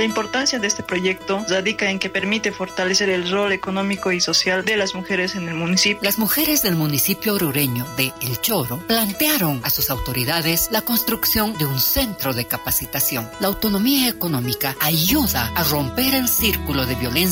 La importancia de este proyecto radica en que permite fortalecer el rol económico y social de las mujeres en el municipio. Las mujeres del municipio orureño de El Choro plantearon a sus autoridades la construcción de un centro de capacitación. La autonomía económica ayuda a romper el círculo de violencia